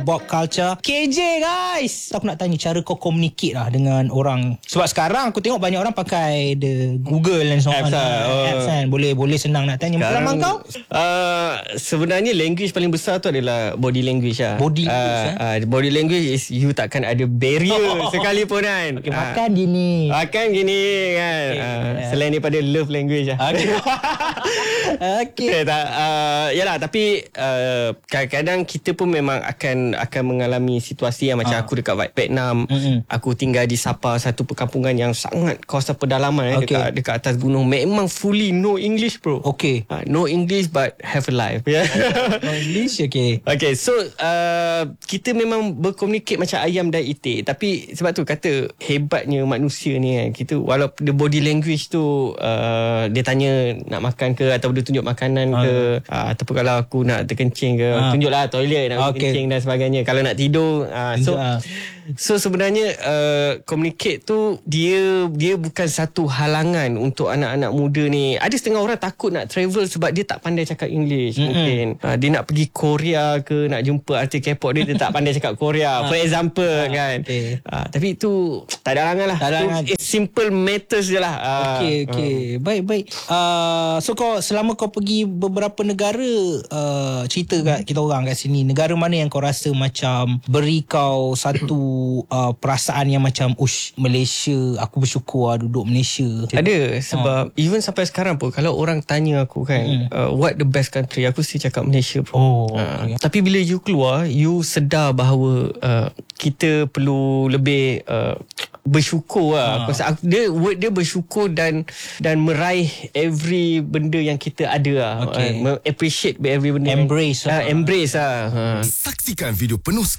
Bob Culture. KJ guys, aku nak tanya cara kau communicate lah dengan orang. Sebab sekarang aku tengok banyak orang pakai the Google dan so on. Apps kan. Boleh senang nak tanya. Pengalaman kau? Sebenarnya language paling besar tu adalah body language lah. Body language is you takkan ada barrier sekalipun kan. Okay, makan gini kan. Selain daripada love language lah. Okay. Yalah, tapi kadang-kadang kita pun memang akan mengalami situasi yang macam aku dekat Vietnam. Aku tinggal di Sapa, satu perkampungan yang sangat kawasan pedalaman dekat atas gunung. Memang fully no English bro. Okay. No English but have a life. No English. Okay, so kita memang berkomunikasi macam ayam dan itik. Tapi sebab tu kata hebatnya manusia ni kan. Kita walaupun the body language tu dia tanya nak makan ke, atau dia tunjuk makanan ke, ataupun kalau aku nak terkencing ke, tunjuklah toilet nak kencing dan sebagainya. Kalau nak tidur, so sebenarnya communicate tu dia bukan satu halangan untuk anak-anak muda ni. Ada setengah orang takut nak travel sebab dia tak pandai cakap English. Mungkin dia nak pergi Korea ke, nak jumpa artis K-pop, dia tak pandai cakap Korea for example kan. Tapi itu tak ada halangan lah. It's simple matters je lah. Okay. Baik. So kau selama kau pergi beberapa negara, cerita kat kita orang kat sini, negara mana yang kau rasa macam beri kau satu perasaan yang macam Malaysia, aku bersyukur duduk Malaysia. Ada, sebab even sampai sekarang pun kalau orang tanya aku kan, what the best country, aku still cakap Malaysia bro. Tapi bila you keluar, you sedar bahawa kita perlu lebih bersyukur lah. Dia bersyukur dan meraih every benda yang kita ada lah. Appreciate every benda. Embrace lah. Saksikan video penuh